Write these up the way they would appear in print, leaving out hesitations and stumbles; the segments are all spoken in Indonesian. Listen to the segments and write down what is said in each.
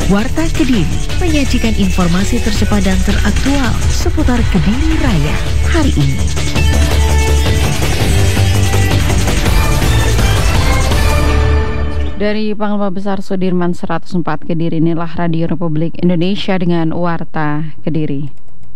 Warta Kediri menyajikan informasi tercepat dan teraktual seputar Kediri Raya hari ini. Dari Panglima Besar Sudirman 104 Kediri, inilah Radio Republik Indonesia dengan Warta Kediri.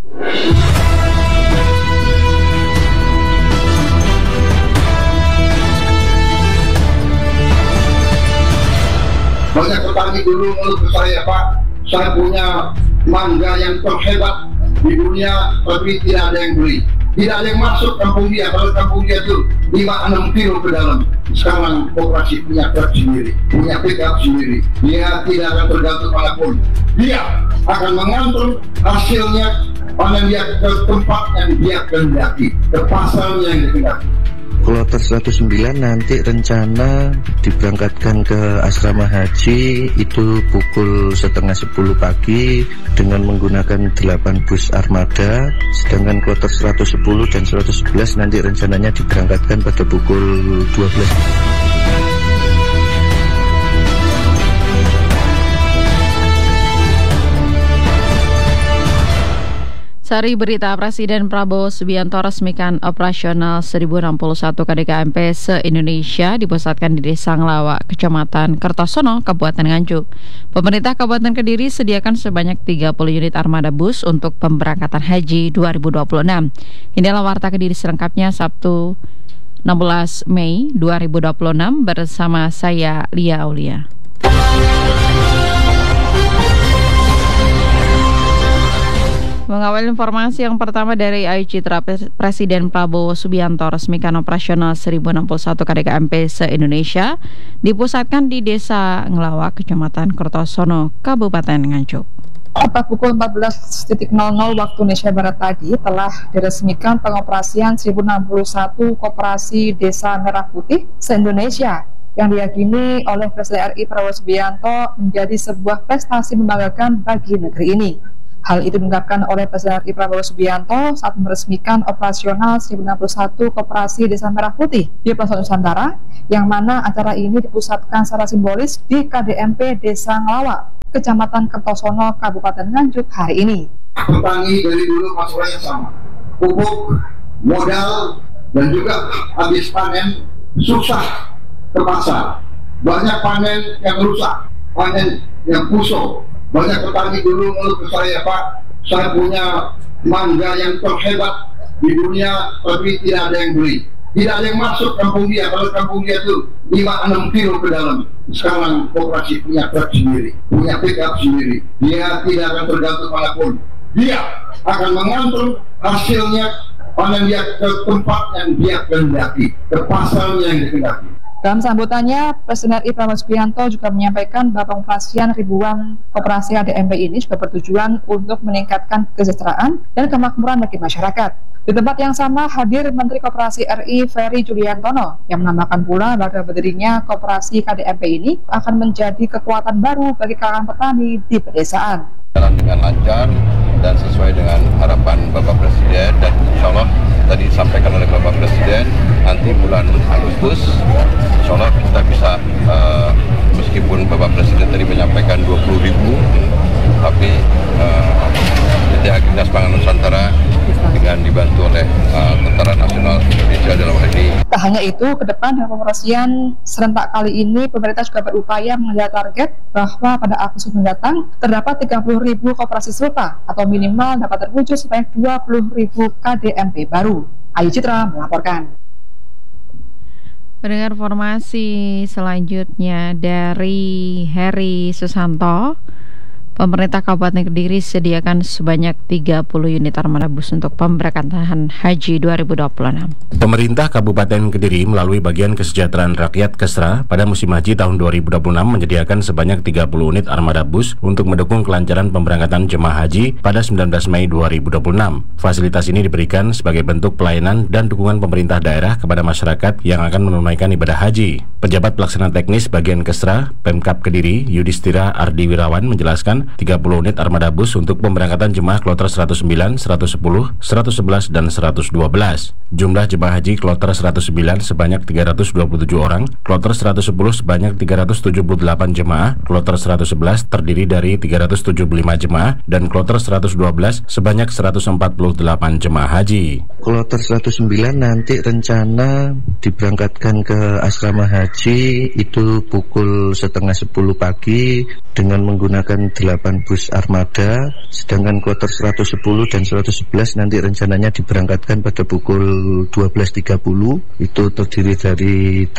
Banyak petani dulu menurut saya, Pak, saya punya mangga yang terhebat di dunia, tapi tidak ada yang beli. Tidak ada yang masuk kampung dia. Kalau kampung dia itu 5-6 kilo ke dalam. Sekarang koperasi punya truk sendiri, punya pickup sendiri. Dia tidak akan tergantung manapun. Dia akan mengantar hasilnya, panen dia ke tempat yang dia kehendaki, ke pasarnya yang dikehendaki. Kloter 109 nanti rencana diberangkatkan ke asrama haji itu pukul 9:30 pagi dengan menggunakan 8 bus armada, sedangkan kloter 110 dan 111 nanti rencananya diberangkatkan pada pukul 12. Sari berita, Presiden Prabowo Subianto resmikan operasional 1061 KDKMP se-Indonesia dipusatkan di Desa Ngelawak, Kecamatan Kertosono, Kabupaten Nganjuk. Pemerintah Kabupaten Kediri sediakan sebanyak 30 unit armada bus untuk pemberangkatan haji 2026. Inilah Warta Kediri selengkapnya Sabtu 16 Mei 2026 bersama saya Lia Aulia. Mengawal informasi yang pertama dari Ayu Citra, Presiden Prabowo Subianto resmikan operasional 1061 KDKMP se-Indonesia dipusatkan di Desa Ngelawak, Kecamatan Kertosono, Kabupaten Nganjuk. Pada pukul 14.00 waktu Indonesia Barat tadi telah diresmikan pengoperasian 1061 Koperasi Desa Merah Putih se-Indonesia yang diyakini oleh Presiden RI Prabowo Subianto menjadi sebuah prestasi membanggakan bagi negeri ini. Hal itu diungkapkan oleh Presiden RI Prabowo Subianto saat meresmikan operasional 1061 Koperasi Desa Merah Putih di Pelosok Nusantara, yang mana acara ini dipusatkan secara simbolis di KDMP Desa Ngelawak, Kecamatan Kertosono, Kabupaten Nganjuk hari ini. Petani dari dulu masalahnya sama, pupuk, modal, dan juga habis panen susah ke pasar. Banyak panen yang rusak, panen yang busuk. Banyak petani dulu menurut saya, Pak, saya punya mangga yang terhebat di dunia, tapi tidak ada yang beli. Tidak ada yang masuk kampung dia. Kalau kampung dia itu 5-6 kilo ke dalam. Sekarang koperasi punya truk sendiri, punya pickup sendiri. Dia tidak akan tergantung manapun. Dia akan mengantar hasilnya, panen dia ke tempat yang dia kehendaki, ke pasarnya yang dikehendaki. Dalam sambutannya, Presiden RI Prabowo Subianto juga menyampaikan bahwa pengoperasian ribuan koperasi KDMP ini juga bertujuan untuk meningkatkan kesejahteraan dan kemakmuran bagi masyarakat. Di tempat yang sama hadir Menteri Koperasi RI Ferry Juliantono yang menambahkan pula bahwa berdirinya koperasi KDMP ini akan menjadi kekuatan baru bagi kalangan petani di pedesaan. Jalan dengan lancar dan sesuai dengan harapan Bapak Presiden, dan insya Allah tadi disampaikan oleh Bapak Presiden nanti bulan Agustus insya Allah kita bisa meskipun Bapak Presiden tadi menyampaikan 20.000, tapi PT Agrinas Pangan Nusantara dengan dibantu oleh Tentara Nasional Indonesia dalam hal ini. Tak hanya itu, ke depan dalam pengoperasian serentak kali ini, pemerintah juga berupaya mengejar target bahwa pada Agustus mendatang terdapat 30.000 koperasi serupa atau minimal dapat terwujud sebanyak 20.000 KDMP baru. Ayu Citra melaporkan. Mendengar informasi selanjutnya dari Heri Susanto, pemerintah Kabupaten Kediri sediakan sebanyak 30 unit armada bus untuk pemberangkatan haji 2026. Pemerintah Kabupaten Kediri melalui Bagian Kesejahteraan Rakyat Kesra pada musim haji tahun 2026 menyediakan sebanyak 30 unit armada bus untuk mendukung kelancaran pemberangkatan jemaah haji pada 19 Mei 2026. Fasilitas ini diberikan sebagai bentuk pelayanan dan dukungan pemerintah daerah kepada masyarakat yang akan menunaikan ibadah haji. Pejabat Pelaksana Teknis Bagian Kesra, Pemkab Kediri, Yudhistira Ardi Wirawan menjelaskan menyiapkan 30 unit armada bus untuk pemberangkatan jemaah kloter 109, 110, 111, dan 112. Jumlah jemaah haji kloter 109 sebanyak 327 orang, kloter 110 sebanyak 378 jemaah, kloter 111 terdiri dari 375 jemaah, dan kloter 112 sebanyak 148 jemaah haji. Kloter 109 nanti rencana diberangkatkan ke asrama haji itu pukul 9:30 pagi dengan menggunakan 8 bus armada, sedangkan kloter 110 dan 111 nanti rencananya diberangkatkan pada pukul 12.30, itu terdiri dari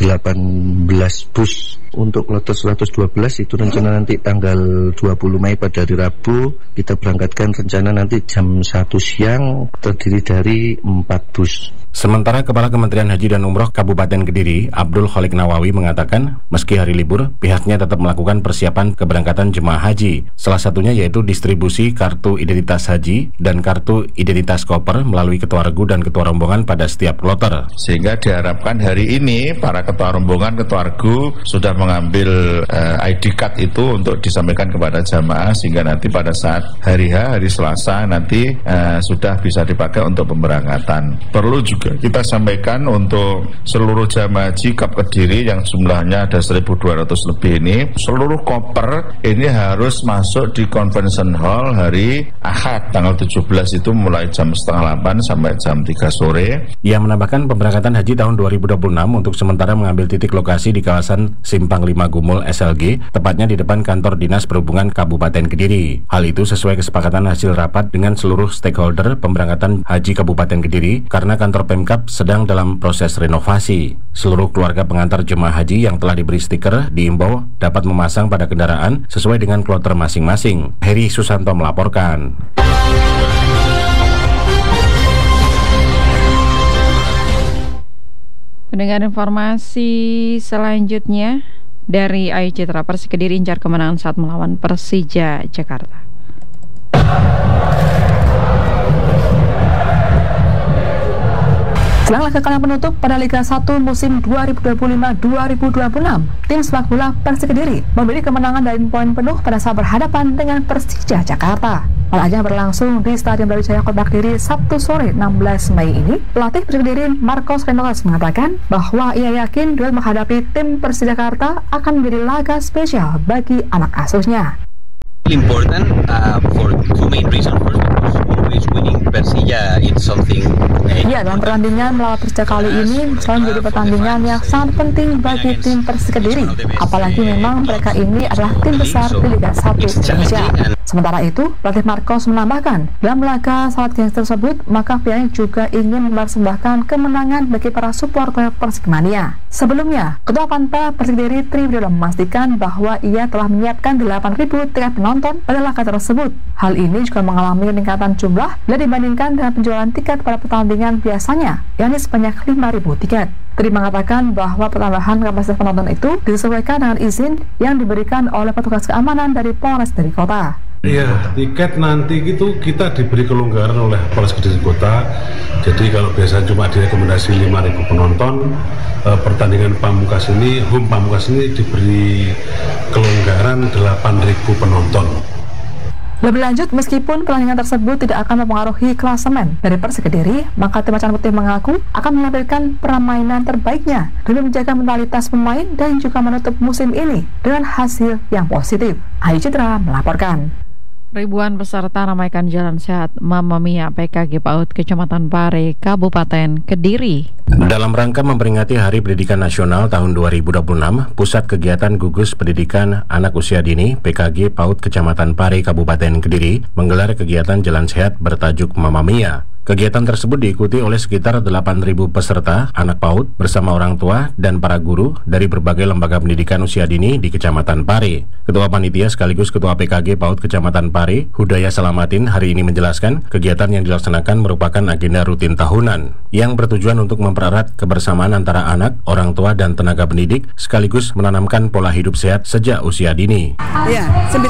18 bus. Untuk kloter 112 itu rencana nanti tanggal 20 Mei pada hari Rabu kita berangkatkan rencana nanti jam 1 siang, terdiri dari 4 bus. Sementara Kepala Kementerian Haji dan Umroh Kabupaten Kediri, Abdul Khalik Nawawi mengatakan, meski hari libur, pihaknya tetap melakukan persiapan keberangkatan jemaah haji. Salah satunya yaitu distribusi kartu identitas haji dan kartu identitas koper melalui ketua regu dan ketua rombongan pada setiap kloter. Sehingga diharapkan hari ini para ketua rombongan, ketua regu sudah mengambil ID card itu untuk disampaikan kepada jamaah, sehingga nanti pada saat hari H, hari Selasa nanti sudah bisa dipakai untuk pemberangkatan. Perlu juga kita sampaikan untuk seluruh jamaah haji Kap Kediri yang jumlahnya ada 1.200 lebih ini, seluruh koper ini harus masuk di Convention Hall hari Ahad tanggal 17 itu mulai jam 7:30 sampai jam 3 sore. Ia menambahkan pemberangkatan haji tahun 2026 untuk sementara mengambil titik lokasi di kawasan Simpang 5 Gumul SLG, tepatnya di depan kantor Dinas Perhubungan Kabupaten Kediri. Hal itu sesuai kesepakatan hasil rapat dengan seluruh stakeholder pemberangkatan haji Kabupaten Kediri karena kantor Pemkab sedang dalam proses renovasi. Seluruh keluarga pengantar jemaah haji yang telah diberi stiker diimbau dapat memasang pada kendaraan sesuai dengan kloter masing-masing. Heri Susanto melaporkan. Pendengar informasi selanjutnya dari Ayu Citra, Persik Kediri incar kemenangan saat melawan Persija Jakarta. Selang laga kalian penutup pada Liga 1 musim 2025-2026, tim sepak bola Persik Kediri membeli kemenangan dari poin penuh pada saat berhadapan dengan Persija Jakarta. Pada ajang berlangsung di Stadion Brawijaya Kota Kediri Sabtu sore 16 Mei ini, pelatih Persik Kediri Marcos Renolas mengatakan bahwa ia yakin duel menghadapi tim Persija Jakarta akan menjadi laga spesial bagi anak asuhnya. Important for two main reasons. First, because always winning Persija it's something. Ya, dalam pertandingan melawan Persija kali ini selalu menjadi pertandingan yang sangat penting bagi tim Persik Kediri. Apalagi memang mereka ini adalah tim besar di Liga 1 Indonesia. Sementara itu, pelatih Marcos menambahkan, dalam laga saat games tersebut, maka pihaknya juga ingin mempersembahkan kemenangan bagi para supporter Persikmania. Sebelumnya, Ketua Panta Persik Kediri Tri Widodo memastikan bahwa ia telah menyiapkan 8.000 tiket penonton pada laga tersebut. Hal ini juga mengalami peningkatan jumlah bila dibandingkan dengan penjualan tiket pada pertandingan biasanya, yakni sebanyak 5.000 tiket. Tri mengatakan bahwa penambahan kapasitas penonton itu disesuaikan dengan izin yang diberikan oleh petugas keamanan dari Polres dari kota. Iya, tiket nanti itu kita diberi kelonggaran oleh Polres Kediri Kota. Jadi kalau biasa cuma direkomendasi 5.000 penonton, pertandingan Pamungkas ini, home Pamungkas ini diberi kelonggaran 8.000 penonton. Lebih lanjut, meskipun pertandingan tersebut tidak akan mempengaruhi klasemen dari Persik Kediri, maka tim Macan Putih mengaku akan menampilkan permainan terbaiknya demi menjaga mentalitas pemain dan juga menutup musim ini dengan hasil yang positif. Ayu Citra melaporkan. Ribuan peserta ramaikan Jalan Sehat Mama Mia PKG PAUD Kecamatan Pare, Kabupaten Kediri. Dalam rangka memperingati Hari Pendidikan Nasional tahun 2026, Pusat Kegiatan Gugus Pendidikan Anak Usia Dini PKG PAUD Kecamatan Pare, Kabupaten Kediri menggelar kegiatan Jalan Sehat bertajuk Mama Mia. Kegiatan tersebut diikuti oleh sekitar 8.000 peserta anak PAUD bersama orang tua dan para guru dari berbagai lembaga pendidikan usia dini di Kecamatan Pare. Ketua Panitia sekaligus Ketua PKG PAUD Kecamatan Pare, Hudaya Salamatin, hari ini menjelaskan kegiatan yang dilaksanakan merupakan agenda rutin tahunan yang bertujuan untuk mempererat kebersamaan antara anak, orang tua, dan tenaga pendidik sekaligus menanamkan pola hidup sehat sejak usia dini. Ya,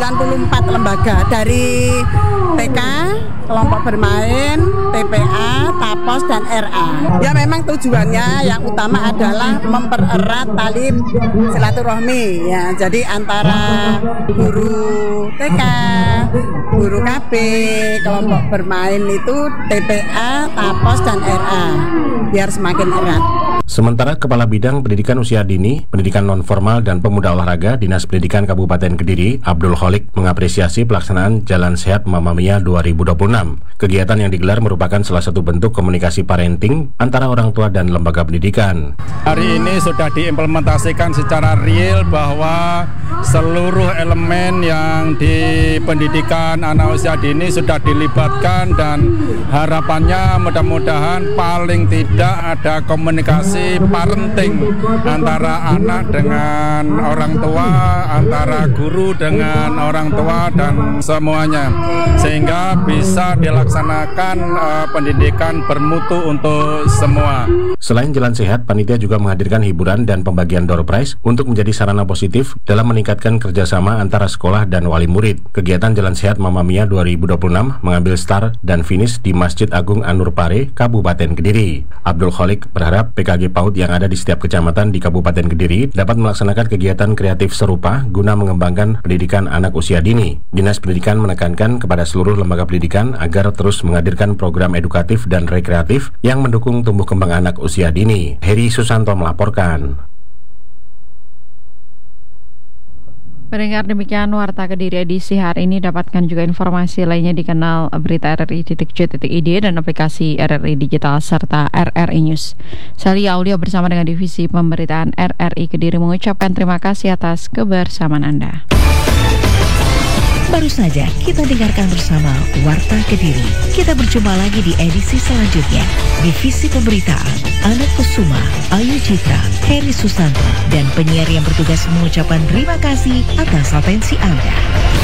94 lembaga dari TK, kelompok bermain, TPA, TAPOS, dan RA. Ya memang tujuannya yang utama adalah mempererat tali silaturahmi. Ya, jadi antara guru TK, guru KB, kelompok bermain itu TPA, TAPOS, dan RA, biar semakin erat. Sementara Kepala Bidang Pendidikan Usia Dini, Pendidikan Nonformal dan Pemuda Olahraga Dinas Pendidikan Kabupaten Kediri, Abdul Kholik, mengapresiasi pelaksanaan Jalan Sehat Mama Mia 2026. Kegiatan yang digelar merupakan salah satu bentuk komunikasi parenting antara orang tua dan lembaga pendidikan. Hari ini sudah diimplementasikan secara real bahwa seluruh elemen yang di pendidikan anak usia dini sudah dilibatkan, dan harapannya mudah-mudahan paling tidak ada komunikasi parenting antara anak dengan orang tua, antara guru dengan orang tua, dan semuanya, sehingga bisa dilaksanakan pendidikan bermutu untuk semua. Selain Jalan Sehat, panitia juga menghadirkan hiburan dan pembagian door prize untuk menjadi sarana positif dalam meningkatkan kerjasama antara sekolah dan wali murid. Kegiatan Jalan Sehat Mama Mia 2026 mengambil start dan finish di Masjid Agung Anur Pare, Kabupaten Kediri. Abdul Kholik berharap PKG PAUD yang ada di setiap kecamatan di Kabupaten Kediri dapat melaksanakan kegiatan kreatif serupa guna mengembangkan pendidikan anak usia dini. Dinas Pendidikan menekankan kepada seluruh lembaga pendidikan agar terus menghadirkan program edukatif dan rekreatif yang mendukung tumbuh kembang anak usia dini. Heri Susanto melaporkan. Pendengar, demikian Warta Kediri edisi hari ini. Dapatkan juga informasi lainnya di kanal berita RRI.co.id dan aplikasi RRI Digital serta RRI News. Saya Lia Aulia bersama dengan Divisi Pemberitaan RRI Kediri mengucapkan terima kasih atas kebersamaan Anda. Baru saja kita dengarkan bersama Warta Kediri. Kita berjumpa lagi di edisi selanjutnya. Divisi Pemberitaan Anak Kusuma, Ayu Citra, Heri Susanto, dan penyiar yang bertugas mengucapkan terima kasih atas atensi Anda.